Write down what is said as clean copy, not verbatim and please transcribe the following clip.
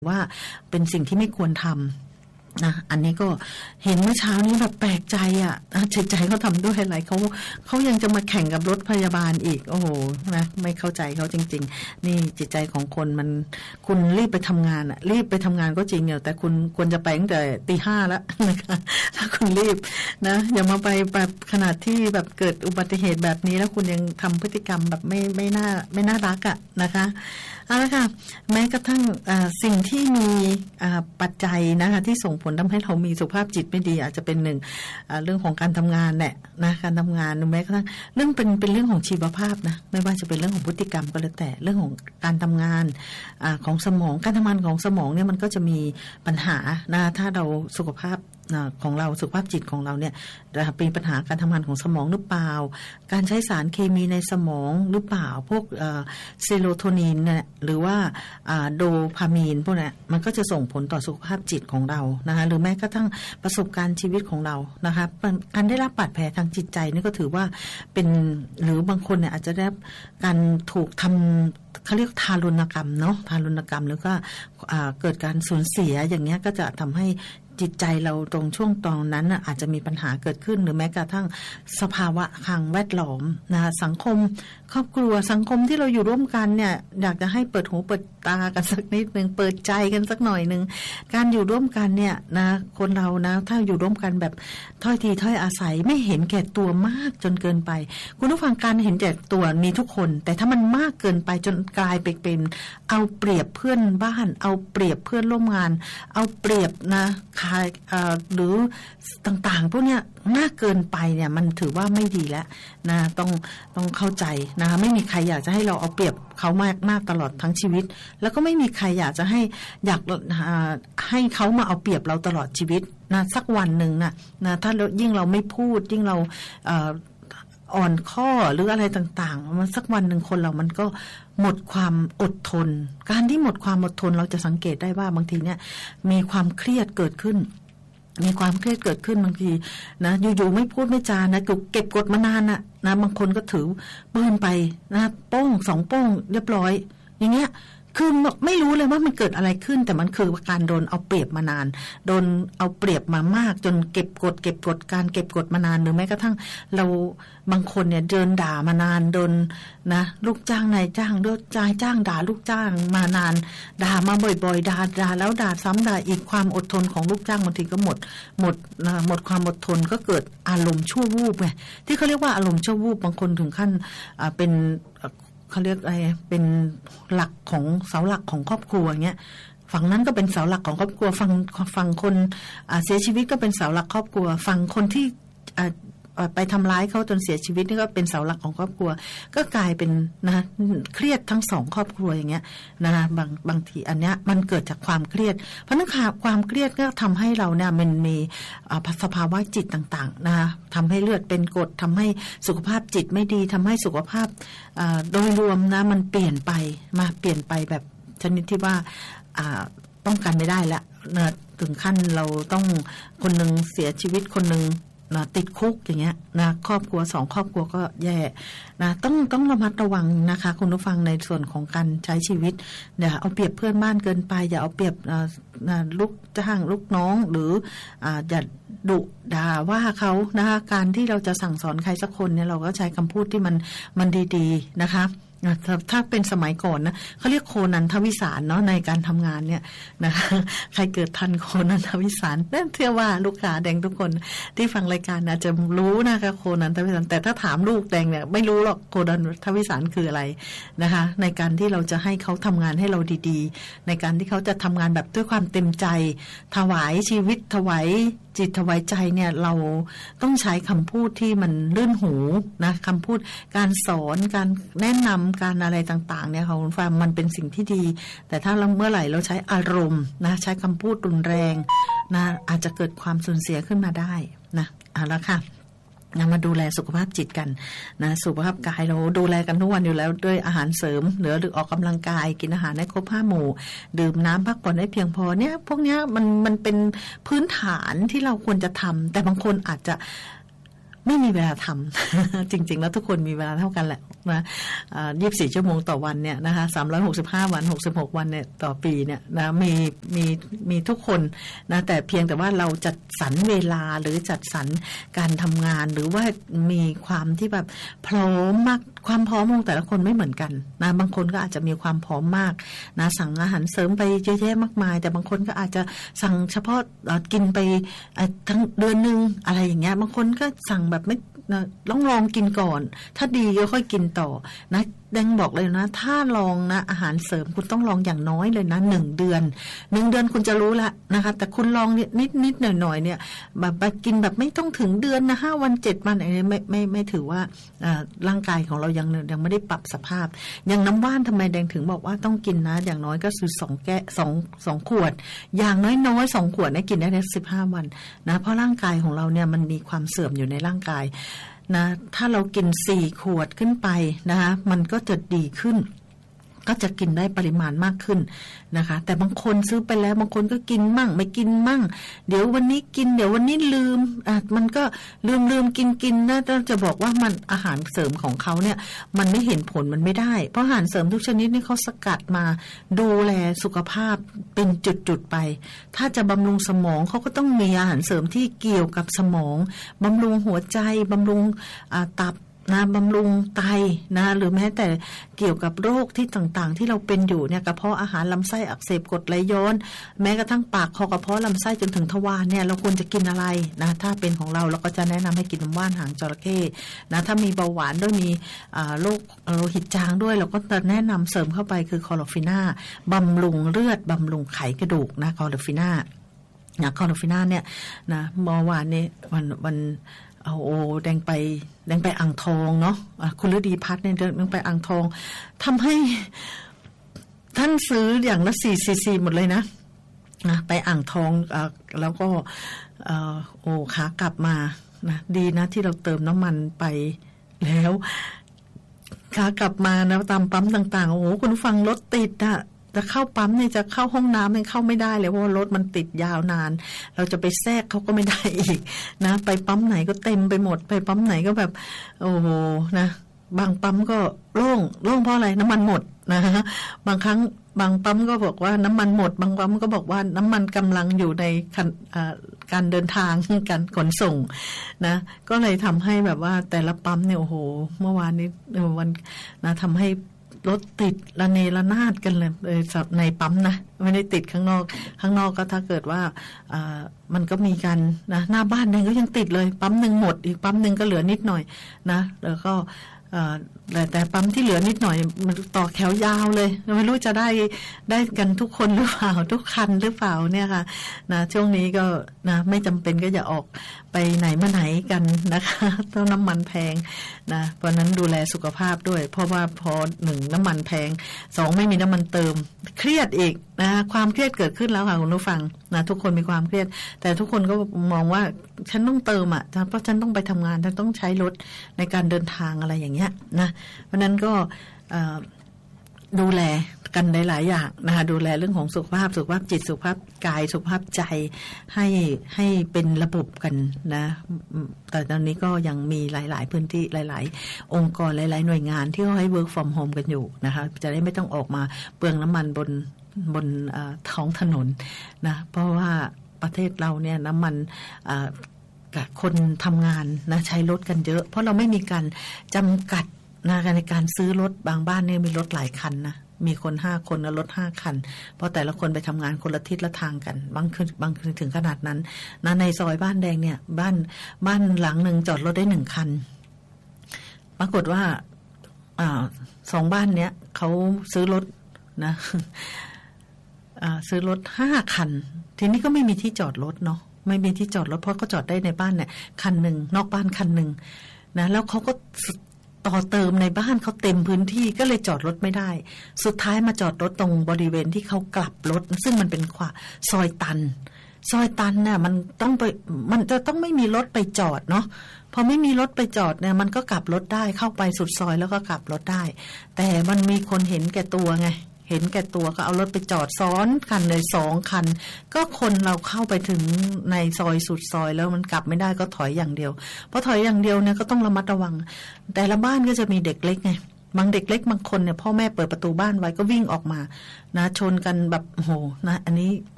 ว่าเป็นสิ่งที่ไม่ควรทำนะอันนี้ก็เห็นเมื่อเช้านี้แบบแปลกใจอ่ะจิตใจเขาทำด้วยอะไรเขายังจะมาแข่งกับรถพยาบาลอีกโอ้โหนะไม่เข้าใจเขาจริงๆนี่จิตใจของคนมันคุณรีบไปทำงานอ่ะรีบไปทำงานก็จริงอยู่แต่คุณควรจะไปตั้งแต่ 5:00 แล้วนะคะถ้าคุณรีบนะอย่ามาไปแบบขนาดที่แบบเกิดอุบัติเหตุแบบนี้แล้วคุณยังทำพฤติกรรมแบบไม่น่ารักอ่ะนะคะเอาละค่ะแม้กระทั่งสิ่งที่มีปัจจัยนะคะที่ส่งผลทำให้เรามีสุขภาพจิตไม่ดีอาจจะเป็นหนึ่งเรื่องของการทำงานแหละนะการทำงานแม้กระทั่งเรื่องเป็นเรื่องของชีวภาพนะไม่ว่าจะเป็นเรื่องของพฤติกรรมก็แล้วแต่เรื่องของการทำงานของสมองการทำงานของสมองเนี่ยมันก็จะมีปัญหานะถ้าเราสุขภาพของเราสุขภาพจิตของเราเนี่ยเป็นปัญหาการทำงานของสมองหรือเปล่าการใช้สารเคมีในสมองหรือเปล่าพวกเซโรโทนินเนี่ยหรือว่าโดพามีนพวกนี้มันก็จะส่งผลต่อสุขภาพจิตของเรานะคะหรือแม้กระทั่งประสบการณ์ชีวิตของเรานะคะการได้รับบาดแผลทางจิตใจนี่ก็ถือว่าเป็นหรือบางคนเนี่ยอาจจะได้รับการถูกทำเขาเรียกทารุณกรรมเนาะทารุณกรรมหรือก็เกิดการสูญเสียอย่างเงี้ยก็จะทำให้จิตใจเราตรงช่วงตอนนั้นอาจจะมีปัญหาเกิดขึ้นหรือแม้กระทั่งสภาวะทางแวดล้อมนะสังคมครอบครัวสังคมที่เราอยู่ร่วมกันเนี่ยอยากจะให้เปิดหูเปิดตากันสักนิดนึงเปิดใจกันสักหน่อยนึงการอยู่ร่วมกันเนี่ยนะคนเรานะถ้าอยู่ร่วมกันแบบถ้อยทีถ้อยอาศัยไม่เห็นแก่ตัวมากจนเกินไปคุณผู้ฟังการเห็นแก่ตัวมีทุกคนแต่ถ้ามันมากเกินไปจนกลายไปเป็นเอาเปรียบเพื่อนบ้านเอาเปรียบเพื่อนร่วมงานเอาเปรียบนะหรือต่างๆพวกเนี้ยมากเกินไปเนี่ยมันถือว่าไม่ดีแล้วนะต้องเข้าใจนะคะไม่มีใครอยากจะให้เราเอาเปรียบเขามากตลอดทั้งชีวิตแล้วก็ไม่มีใครอยากจะอยากให้เขามาเอาเปรียบเราตลอดชีวิตนะสักวันหนึ่งนะถ้ายิ่งเราไม่พูดยิ่งเราอ่อนข้อหรืออะไรต่างๆมันสักวันหนึ่งคนเรามันก็หมดความอดทนการที่หมดความอดทนเราจะสังเกตได้ว่าบางทีเนี่ยมีความเครียดเกิดขึ้นมีความเครียดเกิดขึ้นบางทีนะอยู่ๆไม่พูดไม่จานะเก็บกดมานานนะบางคนก็ถือปืนไปนะโป้ง2โป้งเรียบร้อยอย่างเงี้ยคือไม่รู้เลยว่ามันเกิดอะไรขึ้นแต่มันคือการโดนเอาเปรียบมานานโดนเอาเปรียบมามากจนเก็บกดการเก็บกดมานานหรือแม้กระทั่งเราบางคนเนี่ยเดินด่ามานานโดนนะลูกจ้างนายจ้างด้วยจ้างด่าลูกจ้างมานานด่ามาบ่อยๆด่าแล้วด่าซ้ำด่าอีกความอดทนของลูกจ้างบางทีก็หมดความอดทนก็เกิดอารมณ์ชั่ววูบไงที่เขาเรียกว่าอารมณ์ชั่ววูบบางคนถึงขั้นเป็นเขาเรียกอะไรเป็นหลักของเสาหลักของครอบครัวอย่างเงี้ยฝั่งนั้นก็เป็นเสาหลักของครอบครัวฝั่งคนเสียชีวิตก็เป็นเสาหลักครอบครัวฝั่งคนที่ไปทำร้ายเขาจนเสียชีวิตนี่ก็เป็นเสาหลักของครอบครัวก็กลายเป็นนะเครียดทั้ง2ครอบครัวอย่างเงี้ยนะบางทีอันเนี้ยมันเกิดจากความเครียดเพราะนั่นค่ะความเครียดก็ทำให้เราเนี่ยมันมีสภาวะจิตต่างๆนะทำให้เลือดเป็นกรดทำให้สุขภาพจิตไม่ดีทำให้สุขภาพโดยรวมนะมันเปลี่ยนไปแบบชนิดที่ว่าป้องกันไม่ได้ละนะถึงขั้นเราต้องคนนึงเสียชีวิตคนนึงติดคุกอย่างเงี้ยนะครอบครัว2ครอบครัวก็แย่นะต้องระมัดระวังนะคะคุณผู้ฟังในส่วนของการใช้ชีวิตอย่าเอาเปรียบเพื่อนบ้านเกินไปอย่าเอาเปรียบลูกจ้างลูกน้องหรืออย่าดุด่าว่าเขานะคะการที่เราจะสั่งสอนใครสักคนเนี่ยเราก็ใช้คำพูดที่มันดีๆนะคะถ้าเป็นสมัยก่อนนะเขาเรียกโคนันทวิสารเนาะในการทำงานเนี่ยนะคะใครเกิดทันโคนันทวิสารนั่นเชื่อว่าลูกค้าแดงทุกคนที่ฟังรายการนะจะรู้นะคะโคนันทวิสารแต่ถ้าถามลูกแดงเนี่ยไม่รู้หรอกโคนันทวิสารคืออะไรนะคะในการที่เราจะให้เขาทำงานให้เราดีๆในการที่เขาจะทำงานแบบด้วยความเต็มใจถวายชีวิตถวายจิตถวายใจเนี่ยเราต้องใช้คำพูดที่มันลื่นหูนะคำพูดการสอนการแนะนำการอะไรต่างๆเนี่ยของคุณฟังมันเป็นสิ่งที่ดีแต่ถ้าเราเมื่อไหร่เราใช้อารมณ์นะใช้คำพูดรุนแรงนะอาจจะเกิดความสูญเสียขึ้นมาได้นะเอาละค่ะมาดูแลสุขภาพจิตกันนะสุขภาพกายเราดูแลกันทุกวันอยู่แล้วด้วยอาหารเสริมหรือออกกำลังกายกินอาหารให้ครบ5 หมู่ดื่มน้ำพักผ่อนให้เพียงพอเนี่ยพวกเนี้ยมันเป็นพื้นฐานที่เราควรจะทำแต่บางคนอาจจะไม่มีเวลาทำ จริงๆแล้วทุกคนมีเวลาเท่ากันแหละนะ24 ชั่วโมงต่อวันเนี่ยนะคะ365 วัน66 วันเนี่ยต่อปีเนี่ยนะมีทุกคนนะแต่เพียงแต่ว่าเราจัดสรรเวลาหรือจัดสรรการทำงานหรือว่ามีความที่แบบพร้อมมากความพร้อมของแต่ละคนไม่เหมือนกันนะบางคนก็อาจจะมีความพร้อมมากนะสั่งอาหารเสริมไปเยอะแยะมากมายแต่บางคนก็อาจจะสั่งเฉพาะกินไปทั้งเดือนนึงอะไรอย่างเงี้ยบางคนก็สั่งแบบไม่ลองกินก่อนถ้าดีก็ค่อยกินต่อนะแดงบอกเลยนะถ้าลองนะอาหารเสริมคุณต้องลองอย่างน้อยเลยนะ1 เดือนคุณจะรู้ละนะคะแต่คุณลองนิดหน่อยเนี่ยแบบกินแบบไม่ต้องถึงเดือนนะ5 วัน7 วันอะไรไม่ถือว่าร่างกายของเรายังไม่ได้ปรับสภาพอย่างน้ำว่านทำไมแดงถึงบอกว่าต้องกินนะอย่างน้อยก็คือ2 ขวดอย่างน้อย2 ขวดนะกินได้15 วันนะเพราะร่างกายของเราเนี่ยมันมีความเสื่อมอยู่ในร่างกายนะถ้าเรากิน4 ขวดขึ้นไปนะคะมันก็จะดีขึ้นก็จะกินได้ปริมาณมากขึ้นนะคะแต่บางคนซื้อไปแล้วบางคนก็กินมั่งไม่กินมั่งเดี๋ยววันนี้กินเดี๋ยววันนี้ลืมมันก็ลืมกินนะจะบอกว่ามันอาหารเสริมของเขาเนี่ยมันไม่เห็นผลมันไม่ได้เพราะอาหารเสริมทุกชนิดนี่เขาสกัดมาดูแลสุขภาพเป็นจุดไปถ้าจะบำรุงสมองเขาก็ต้องมีอาหารเสริมที่เกี่ยวกับสมองบำรุงหัวใจบำรุงตับนะบำรุงไตนะหรือแม้แต่เกี่ยวกับโรคที่ต่างๆที่เราเป็นอยู่เนี่ยกระเพาะอาหารลำไส้อักเสบกรดไหลย้อนแม้กระทั่งปากคอกระเพาะลำไส้จนถึงทวารเนี่ยเราควรจะกินอะไรนะถ้าเป็นของเราก็จะแนะนำให้กินน้ำว่านหางจระเข้นะถ้ามีเบาหวานด้วยมีโรคโลหิตจางด้วยเราก็จะแนะนำเสริมเข้าไปคือคอโลฟิน่าบำรุงเลือดบำรุงไขกระดูกนะคอโลฟิน่าเนี่ยนะเมื่อวานนี้วันแดงไปอ่างทองเนาะคุณฤดีพัฒน์เนี่ยเดินไปอ่างทองทำให้ท่านซื้ออย่างละ4 cc หมดเลยนะไปอ่างทองแล้วก็ขากลับมานะดีนะที่เราเติมน้ำมันไปแล้วขากลับมานะตามปั๊มต่างๆคุณผู้ฟังรถติดอะจะเข้าปั๊มเนี่ยจะเข้าห้องน้ำยังเข้าไม่ได้เลยเพราะรถมันติดยาวนานเราจะไปแทรกเขาก็ไม่ได้อีกนะไปปั๊มไหนก็เต็มไปหมดไปปั๊มไหนก็แบบโอ้โหนะบางปั๊มก็โล่งเพราะอะไรน้ำมันหมดนะบางครั้งบางปั๊มก็บอกว่าน้ำมันหมดบางปั๊มก็บอกว่าน้ำมันกำลังอยู่ในการเดินทางการขนส่งนะก็เลยทำให้แบบว่าแต่ละปั๊มเนี่ยโอ้โหเมื่อวานนี้วันนะทำให้รถติดระเนระนาดกันเลยในปั๊มนะไม่ได้ติดข้างนอกก็ถ้าเกิดว่ามันก็มีกันนะหน้าบ้านนึงก็ยังติดเลยปั๊มนึงหมดอีกปั๊มนึงก็เหลือนิดหน่อยนะแล้วก็แต่ปั๊มที่เหลือนิดหน่อยมันต่อแถวยาวเลยไม่รู้จะได้กันทุกคนหรือเปล่าทุกคันหรือเปล่าเนี่ยค่ะนะช่วงนี้ก็นะไม่จำเป็นก็อย่าออกไปไหนมาไหนกันนะคะต้องน้ำมันแพงนะเพราะนั้นดูแลสุขภาพด้วยเพราะว่าพอ1น้ำมันแพง2ไม่มีน้ำมันเติมเครียดอีกนะความเครียดเกิดขึ้นแล้วค่ะคุณผู้ฟังนะทุกคนมีความเครียดแต่ทุกคนก็มองว่าฉันต้องเติมเพราะฉันต้องไปทำงานฉันต้องใช้รถในการเดินทางอะไรอย่างเงี้ยนะเพราะนั้นก็ดูแลกันหลายๆอย่างนะคะดูแลเรื่องของสุขภาพจิตสุขภาพกายสุขภาพใจให้เป็นระบบกันนะแต่ตอนนี้ก็ยังมีหลายๆพื้นที่หลายๆองค์กรหลายๆหน่วยงานที่เขาให้ work from home กันอยู่นะคะจะได้ไม่ต้องออกมาเปลืองน้ำมันบนท้องถนนนะเพราะว่าประเทศเราเนี่ยน้ำมันคนทำงานนะใช้รถกันเยอะเพราะเราไม่มีการจำกัดนะในการซื้อรถบางบ้านเนี่ยมีรถหลายคันนะมีคน5 คนแล้วรถ5 คันเพราะแต่ละคนไปทำงานคนละทิศละทางกันบางคืนถึงขนาดนั้นนะในซอยบ้านแดงเนี่ยบ้านหลังนึงจอดรถได้1 คันปรากฏว่า2 บ้านเนี้ยเขาซื้อรถนะซื้อรถ5 คันทีนี้ก็ไม่มีที่จอดรถเนาะไม่มีที่จอดรถเพราะก็จอดได้ในบ้านเนี่ยคันนึงนอกบ้านคันนึงนะแล้วเขาก็ต่อเติมในบ้านเขาเต็มพื้นที่ก็เลยจอดรถไม่ได้สุดท้ายมาจอดรถตรงบริเวณที่เขากลับรถซึ่งมันเป็นซอยตันเนี่ยมันจะต้องไม่มีรถไปจอดเนาะพอไม่มีรถไปจอดเนี่ยมันก็กลับรถได้เข้าไปสุดซอยแล้วก็กลับรถได้แต่มันมีคนเห็นแก่ตัวไงเห็นแก่ตัวก็เอารถไปจอดซ้อนกันเลย2 คันก็คนเราเข้าไปถึงในซอยสุดซอยแล้วมันกลับไม่ได้ก็ถอยอย่างเดียวเพราะถอยอย่างเดียวเนี่ยก็ต้องระมัดระวังแต่ละบ้านก็จะมีเด็กเล็กไงบางเด็กเล็กบางคนเนี่ยพ่อแม่เปิดประตูบ้านไว้ก็วิ่งออกมานะชนกันแบบโอ้โหนะอันนี้